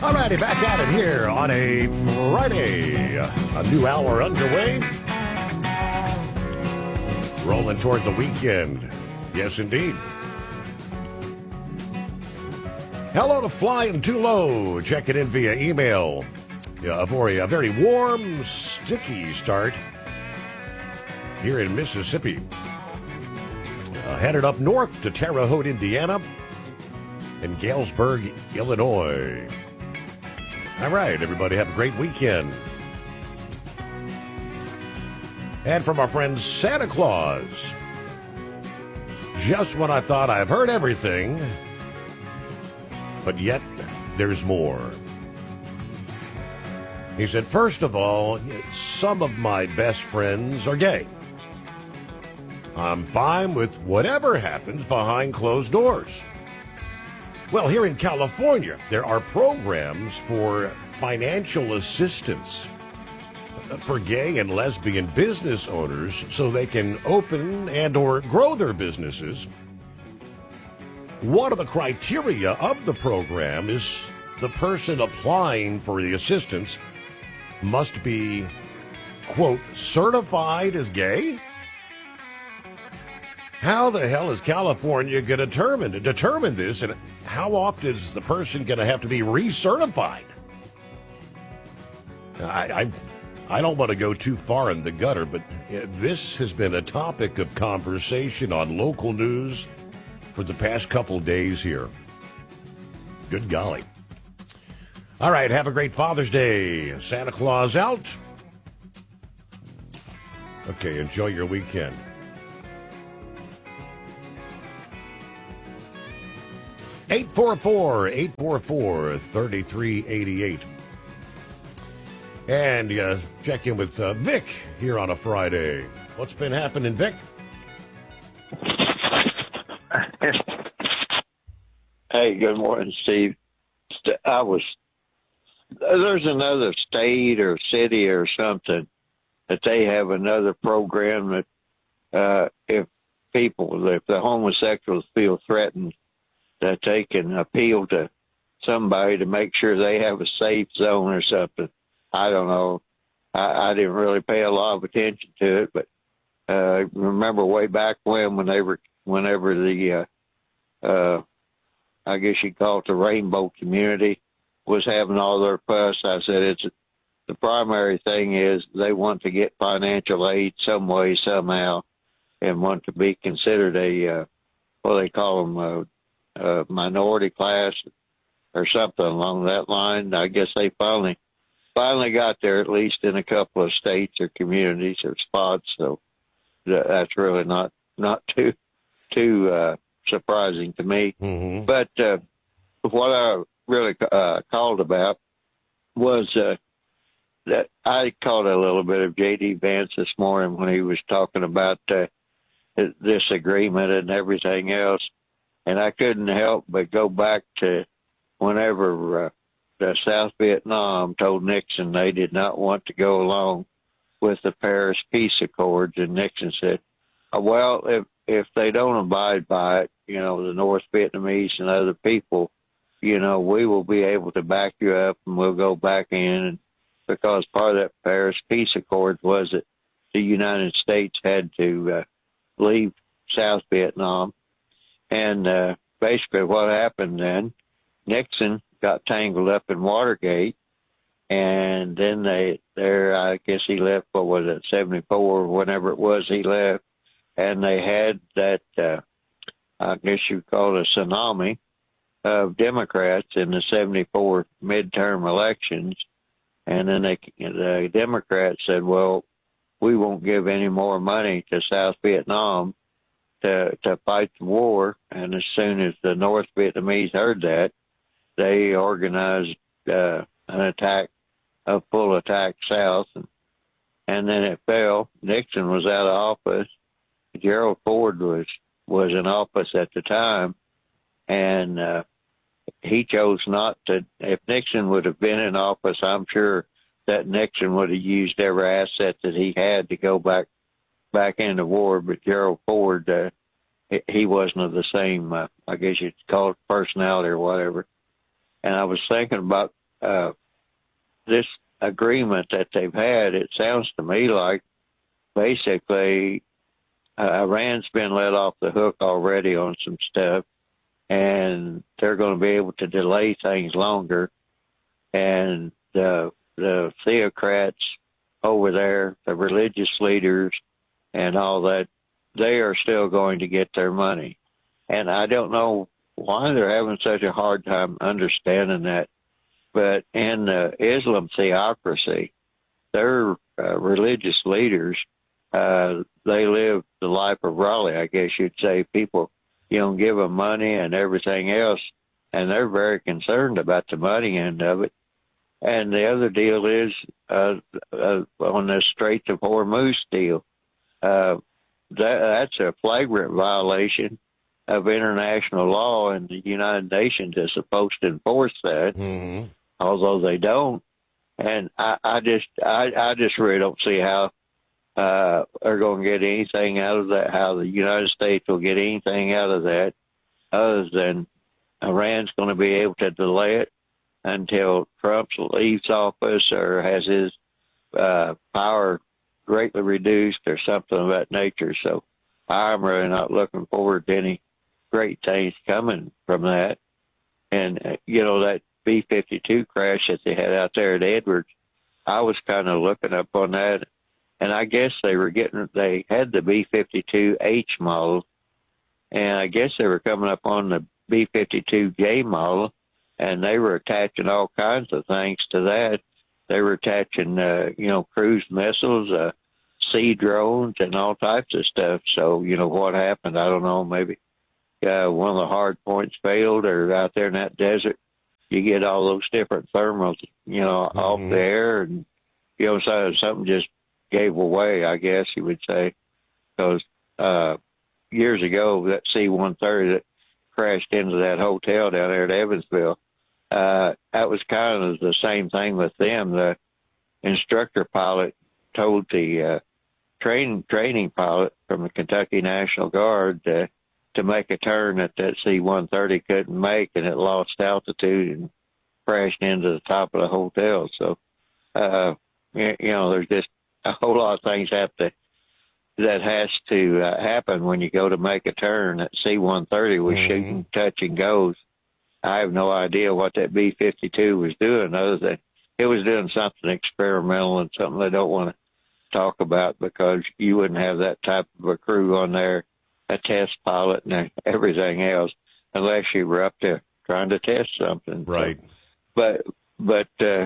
All righty, back at it here on a Friday. A new hour underway. Rolling toward the weekend. Yes, indeed. Hello to Flying Too Low. Check it in via email for a very warm, sticky start here in Mississippi. Headed up north to Terre Haute, Indiana, and Galesburg, Illinois. All right, everybody, have a great weekend. And from our friend Santa Claus. Just when I thought I've heard everything, but yet there's more. He said, first of all, some of my best friends are gay. I'm fine with whatever happens behind closed doors. Well, here in California, there are programs for financial assistance for gay and lesbian business owners so they can open and or grow their businesses. One of the criteria of the program is the person applying for the assistance must be, quote, certified as gay? How the hell is California going to determine this, and how often is the person going to have to be recertified? I don't want to go too far in the gutter, but this has been a topic of conversation on local news for the past couple days here. Good golly. All right, have a great Father's Day. Santa Claus out. Okay, enjoy your weekend. Eight four four 3388. And check in with Vic here on a Friday. What's been happening, Vic? Hey, good morning, Steve. There's another state or city or something that they have another program that if the homosexuals feel threatened, that they can appeal to somebody to make sure they have a safe zone or something. I don't know. I didn't really pay a lot of attention to it, but remember way back whenever the I guess you'd call it the rainbow community was having all their fuss. I said the primary thing is they want to get financial aid some way, somehow, and want to be considered what they call them, a minority class or something along that line. I guess they finally got there, at least in a couple of states or communities or spots. So that's really not too surprising to me. Mm-hmm. But what I really called about was that I caught a little bit of J.D. Vance this morning when he was talking about this agreement and everything else. And I couldn't help but go back to whenever the South Vietnam told Nixon they did not want to go along with the Paris Peace Accords. And Nixon said, well, if they don't abide by it, the North Vietnamese and other people, we will be able to back you up and we'll go back in. And because part of that Paris Peace Accord was that the United States had to leave South Vietnam. And basically what happened then, Nixon got tangled up in Watergate, and then I guess he left, 74, whenever it was he left, and they had that, I guess you'd call it a tsunami of Democrats in the 74 midterm elections, and then the Democrats said, well, we won't give any more money to South Vietnam to fight the war. And as soon as the North Vietnamese heard that, they organized an attack, a full attack south, and then it fell. Nixon was out of office. Gerald Ford was in office at the time, and he chose not to. If Nixon would have been in office, I'm sure that Nixon would have used every asset that he had to go back into war. But Gerald Ford, he wasn't of the same, I guess you'd call it personality or whatever. And I was thinking about this agreement that they've had, it sounds to me like basically Iran's been let off the hook already on some stuff, and they're going to be able to delay things longer. And the theocrats over there, the religious leaders and all that, they are still going to get their money. And I don't know why they're having such a hard time understanding that. But in the Islam theocracy, their religious leaders, they live the life of Raleigh, I guess you'd say. People, give them money and everything else, and they're very concerned about the money end of it. And the other deal is on the Straits of Hormuz deal. That's a flagrant violation of international law, and the United Nations is supposed to enforce that, although they don't. And I just really don't see how are going to get anything out of that, how the United States will get anything out of that other than Iran's going to be able to delay it until Trump leaves office or has his power greatly reduced or something of that nature. So I'm really not looking forward to any great things coming from that. And, that B-52 crash that they had out there at Edwards, I was kind of looking up on that. And I guess they had the B-52H model, and I guess they were coming up on the B-52J model, and they were attaching all kinds of things to that. They were attaching, cruise missiles, sea drones, and all types of stuff. So, what happened, I don't know, maybe one of the hard points failed, or out there in that desert, you get all those different thermals, off the air, and, so something just gave away, I guess you would say, because years ago, that C-130 that crashed into that hotel down there at Evansville, that was kind of the same thing with them. The instructor pilot told the training pilot from the Kentucky National Guard to make a turn that C-130 couldn't make, and it lost altitude and crashed into the top of the hotel. So, there's just a whole lot of things that has to happen when you go to make a turn. That C-130 was shooting touch and goes. I have no idea what that B-52 was doing, other than it was doing something experimental and something they don't want to talk about, because you wouldn't have that type of a crew on there, a test pilot and everything else, unless you were up there trying to test something. Right. So, but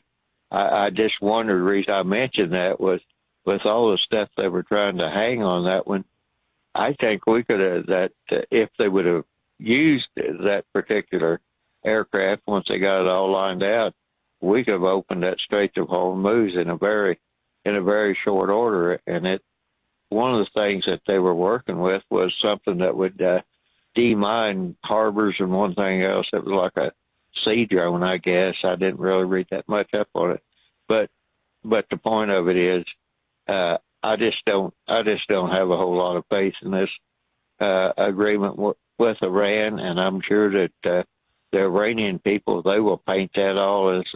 I just wondered, the reason I mentioned that was, with all the stuff they were trying to hang on that one, I think we could have, if they would have used that particular aircraft once they got it all lined out, we could have opened that Strait of Hormuz in a very short order. And one of the things that they were working with was something that would demine harbors and one thing else. It was like a sea drone, I guess. I didn't really read that much up on it, but the point of it is, I just don't have a whole lot of faith in this agreement with Iran, and I'm sure that the Iranian people, they will paint that all as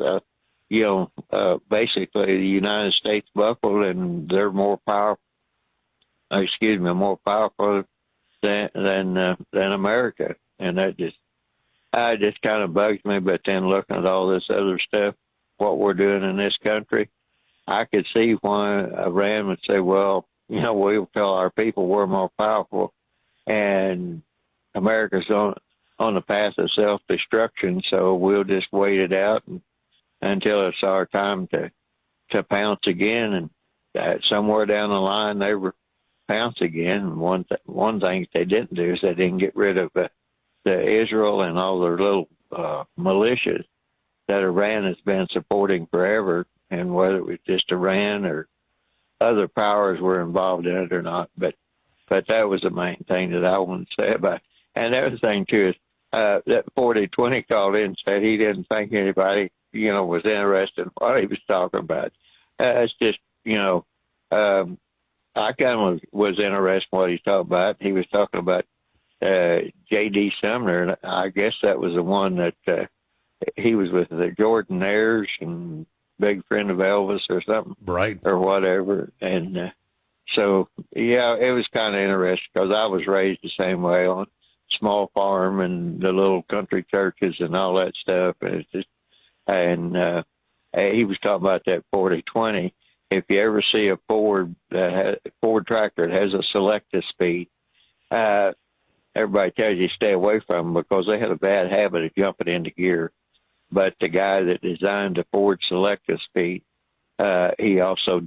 basically the United States buckled, and they're more powerful than America, and that just kind of bugs me. But then looking at all this other stuff, what we're doing in this country, I could see why Iran would say, well, we'll tell our people we're more powerful, and America's on the path of self-destruction, so we'll just wait it out until it's our time to pounce again. And somewhere down the line, they were pounce again. And one thing they didn't do is they didn't get rid of the Israel and all their little militias that Iran has been supporting forever. And whether it was just Iran or other powers were involved in it or not. But that was the main thing that I wanted to say about it. And the other thing, too, is that 4020 called in and said he didn't think anybody, was interested in what he was talking about. It's just, I kind of was interested in what he talked about. He was talking about J.D. Sumner, and I guess that was the one that he was with the Jordanaires and big friend of Elvis or something, Right. or whatever. And so, yeah, it was kind of interesting because I was raised the same way on small farm and the little country churches and all that stuff. And it's just, and he was talking about that 40/20. If you ever see a Ford Ford tractor that has a selective speed, everybody tells you stay away from them because they had a bad habit of jumping into gear. But the guy that designed the Ford selective speed, he also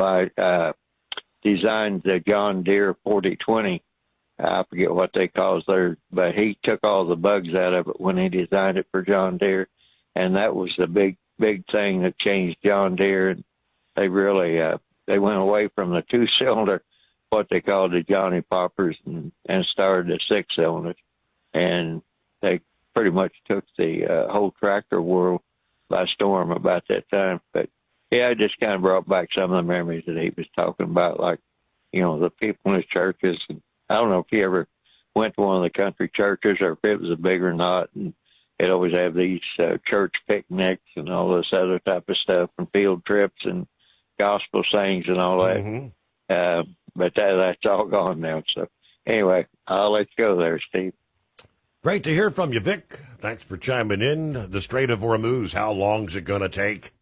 designed the John Deere 40/20. I forget what they call theirs, but he took all the bugs out of it when he designed it for John Deere, and that was the big thing that changed John Deere. And they really they went away from the 2-cylinder, what they called the Johnny Poppers, and started the 6-cylinders, and they pretty much took the whole tractor world by storm about that time. But yeah, it just kind of brought back some of the memories that he was talking about, like, the people in his churches. And I don't know if he ever went to one of the country churches or if it was a big or not. And they'd always have these church picnics and all this other type of stuff, and field trips and gospel sings and all that. Mm-hmm. But that's all gone now. So anyway, I'll let you go there, Steve. Great to hear from you, Vic. Thanks for chiming in. The Strait of Hormuz, how long is it going to take?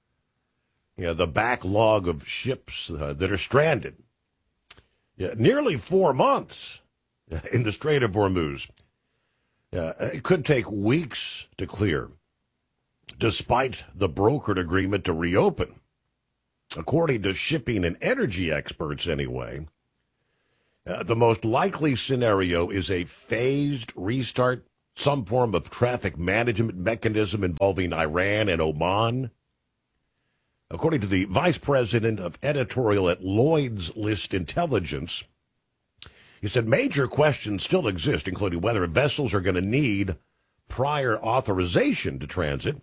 The backlog of ships that are stranded. Nearly 4 months in the Strait of Hormuz. It could take weeks to clear, despite the brokered agreement to reopen. According to shipping and energy experts, anyway, the most likely scenario is a phased restart, some form of traffic management mechanism involving Iran and Oman. According to the vice president of editorial at Lloyd's List Intelligence, he said major questions still exist, including whether vessels are going to need prior authorization to transit,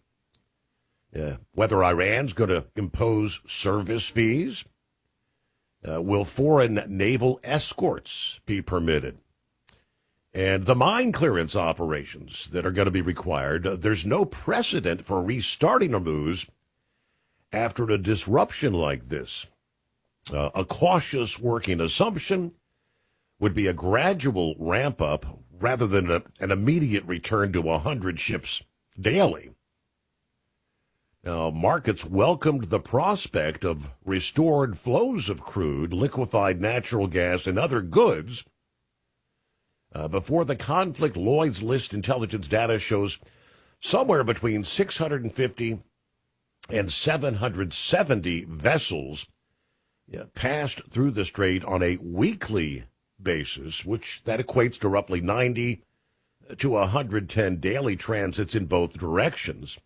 whether Iran's going to impose service fees, will foreign naval escorts be permitted, and the mine clearance operations that are going to be required. There's no precedent for restarting Hormuz after a disruption like this. A cautious working assumption would be a gradual ramp up rather than an immediate return to 100 ships daily. Now, markets welcomed the prospect of restored flows of crude, liquefied natural gas, and other goods. Before the conflict, Lloyd's List Intelligence data shows somewhere between 650 and 770 vessels passed through the strait on a weekly basis, which that equates to roughly 90 to 110 daily transits in both directions.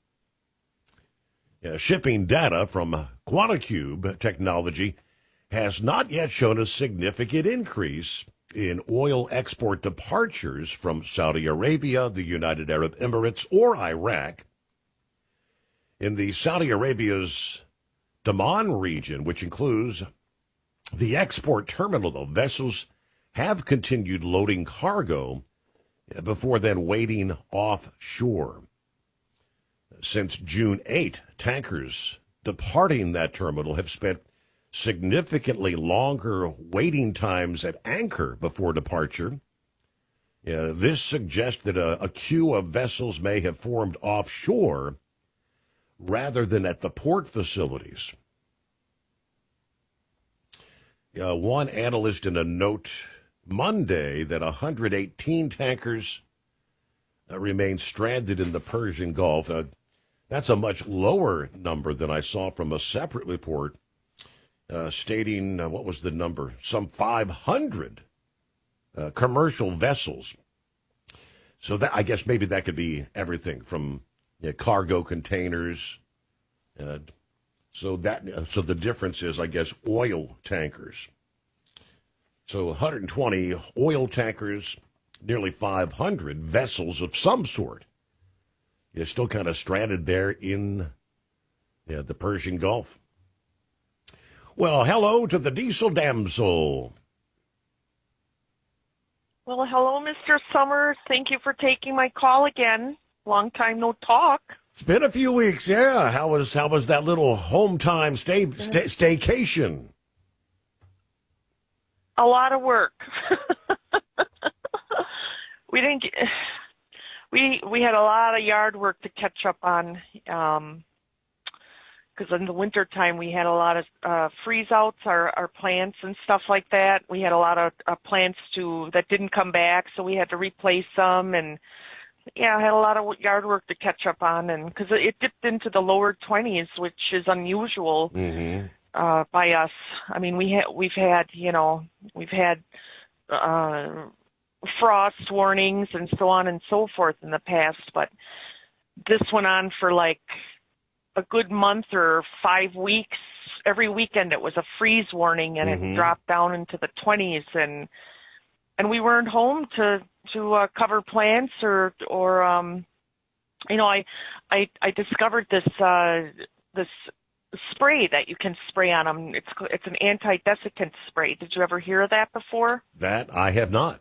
Shipping data from Quantacube Technology has not yet shown a significant increase in oil export departures from Saudi Arabia, the United Arab Emirates, or Iraq. In the Saudi Arabia's Daman region, which includes the export terminal, though, vessels have continued loading cargo before then waiting offshore. Since June 8, tankers departing that terminal have spent significantly longer waiting times at anchor before departure. This suggests that a queue of vessels may have formed offshore rather than at the port facilities. One analyst in a note Monday that 118 tankers remain stranded in the Persian Gulf. That's a much lower number than I saw from a separate report stating, what was the number? Some 500 commercial vessels. So that, I guess maybe that could be everything from cargo containers. So the difference is, I guess, oil tankers. So 120 oil tankers, nearly 500 vessels of some sort. You're still kind of stranded there in the Persian Gulf. Well, hello to the Diesel Damsel. Well, hello, Mr. Summers. Thank you for taking my call again. Long time no talk. It's been a few weeks, yeah. How was that little home time staycation? A lot of work. We didn't get, we had a lot of yard work to catch up on, because in the winter time we had a lot of freeze outs, our plants and stuff like that. We had a lot of plants that didn't come back, so we had to replace them, and I had a lot of yard work to catch up on, and because it dipped into the lower 20s, which is unusual by us. I mean, we've had frost warnings and so on and so forth in the past, but this went on for like a good month or 5 weeks. Every weekend it was a freeze warning, and it dropped down into the 20s, and we weren't home to cover plants or I discovered this spray that you can spray on them. It's an anti-desiccant spray. Did you ever hear of that before? That I have not.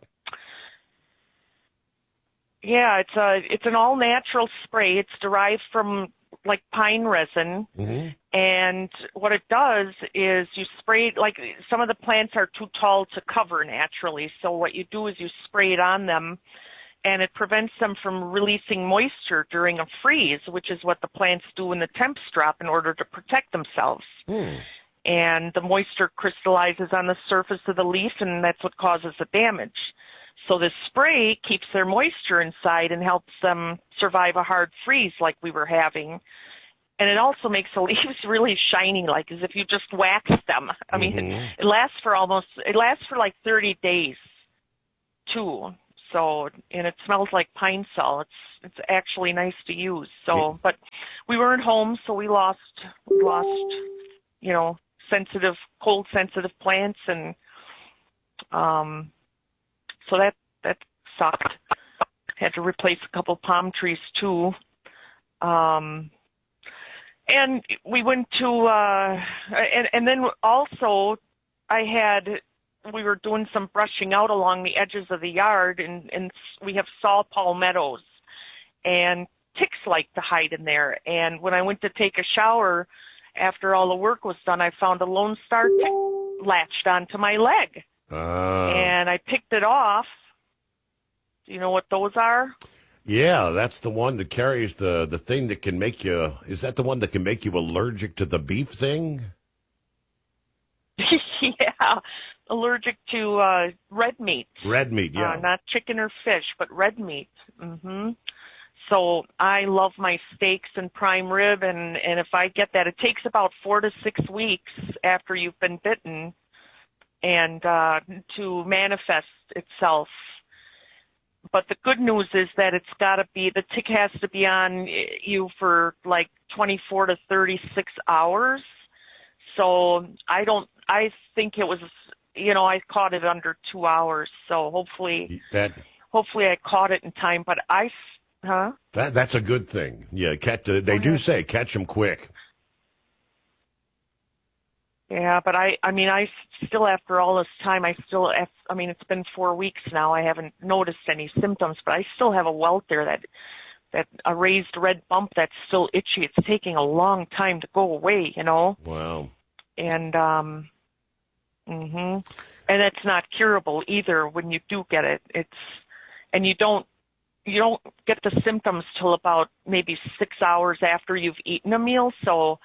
Yeah, it's an all-natural spray. It's derived from like pine resin, and what it does is you spray it, like some of the plants are too tall to cover naturally, so what you do is you spray it on them, and it prevents them from releasing moisture during a freeze, which is what the plants do when the temps drop in order to protect themselves. And the moisture crystallizes on the surface of the leaf, and that's what causes the damage. So this spray keeps their moisture inside and helps them survive a hard freeze like we were having. And it also makes the leaves really shiny, like as if you just waxed them. I mean, it lasts for like 30 days too. So, and it smells like pine sol. It's actually nice to use. So, but we weren't home, so we lost, cold sensitive plants, and so that sucked. Had to replace a couple palm trees too. And we went to, and then also we were doing some brushing out along the edges of the yard, and we have saw palmettos, and ticks like to hide in there. And when I went to take a shower after all the work was done, I found a Lone Star tick latched onto my leg. And I picked it off. Do you know what those are? Yeah, that's the one that carries the thing that can make you, is that the one that can make you allergic to the beef thing? Yeah, allergic to red meat. Red meat, yeah. Not chicken or fish, but red meat. So I love my steaks and prime rib, and if I get that, it takes about 4 to 6 weeks after you've been bitten and to manifest itself. But the good news is that the tick has to be on you for like 24 to 36 hours. So I think it was, I caught it under 2 hours. So hopefully I caught it in time, but that's a good thing. Yeah. They do say catch them quick. Yeah, but I still, after all this time, it's been 4 weeks now. I haven't noticed any symptoms, but I still have a welt there, that a raised red bump that's still itchy. It's taking a long time to go away, Wow. And, and it's not curable either when you do get it. And you don't get the symptoms till about maybe 6 hours after you've eaten a meal. So,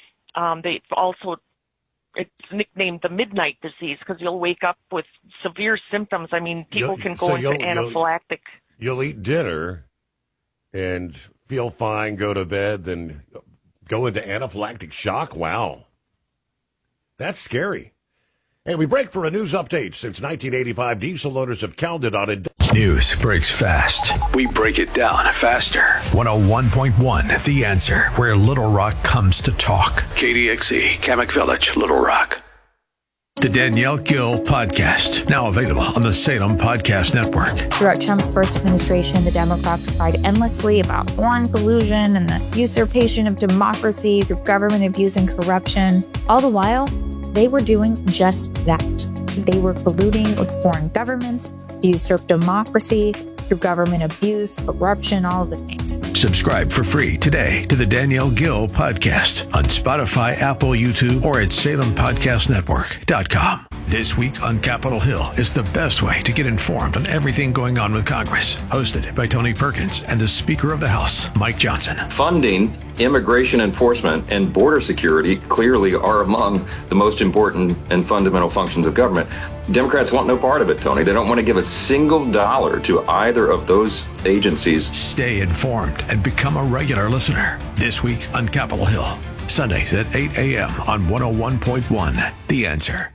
it's nicknamed the midnight disease because you'll wake up with severe symptoms. I mean, people can go into anaphylactic. You'll eat dinner and feel fine, go to bed, then go into anaphylactic shock. Wow. That's scary. And we break for a news update. Since 1985, diesel owners have counted on it. News breaks fast. We break it down faster. 101.1 The Answer, where Little Rock comes to talk. KDXE, Kamak Village, Little Rock. The Danielle Gill Podcast, now available on the Salem Podcast Network. Throughout Trump's first administration, the Democrats cried endlessly about foreign collusion and the usurpation of democracy through government abuse and corruption. All the while, they were doing just that. They were colluding with foreign governments to usurp democracy through government abuse, corruption, all of the things. Subscribe for free today to the Danielle Gill Podcast on Spotify, Apple, YouTube, or at SalemPodcastNetwork.com. This week on Capitol Hill is the best way to get informed on everything going on with Congress. Hosted by Tony Perkins and the Speaker of the House, Mike Johnson. Funding, immigration enforcement, and border security clearly are among the most important and fundamental functions of government. Democrats want no part of it, Tony. They don't want to give a single dollar to either of those agencies. Stay informed and become a regular listener. This week on Capitol Hill. Sundays at 8 a.m. on 101.1 The Answer.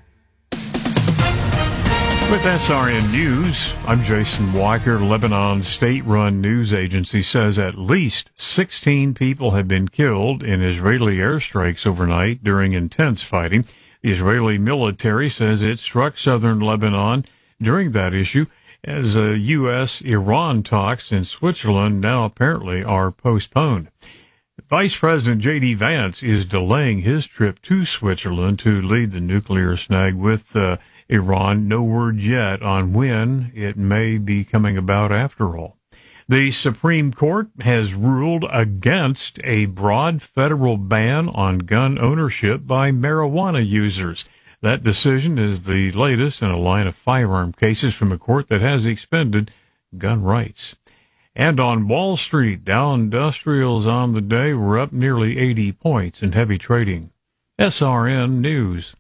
With SRN News, I'm Jason Walker. Lebanon's state-run news agency says at least 16 people have been killed in Israeli airstrikes overnight during intense fighting. The Israeli military says it struck southern Lebanon during that issue as U.S.-Iran talks in Switzerland now apparently are postponed. Vice President J.D. Vance is delaying his trip to Switzerland to lead the nuclear snag with Iran. No word yet on when it may be coming about after all. The Supreme Court has ruled against a broad federal ban on gun ownership by marijuana users. That decision is the latest in a line of firearm cases from a court that has expanded gun rights. And on Wall Street, Dow Industrials on the day were up nearly 80 points in heavy trading. SRN News.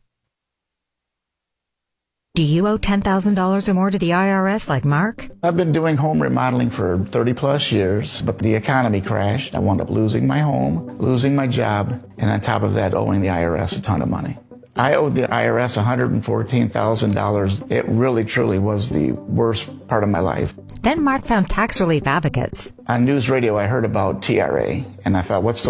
Do you owe $10,000 or more to the IRS like Mark? I've been doing home remodeling for 30 plus years, but the economy crashed. I wound up losing my home, losing my job, and on top of that, owing the IRS a ton of money. I owed the IRS $114,000. It really, truly was the worst part of my life. Then Mark found tax relief advocates. On news radio, I heard about TRA, and I thought, what's the